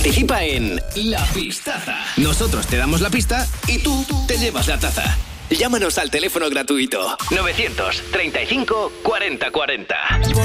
Participa en La Pistaza. Nosotros te damos la pista y tú te llevas la taza. Llámanos al teléfono gratuito 935 40 40.